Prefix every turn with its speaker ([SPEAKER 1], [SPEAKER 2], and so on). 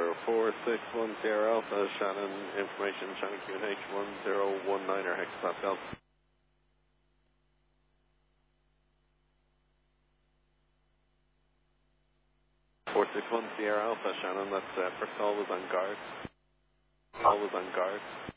[SPEAKER 1] Tower 461 Sierra Alpha, Shannon, information, Shannon QNH 1019 hectopascal. 461 Sierra Alpha, Shannon, that's first always on guard. Always on guard.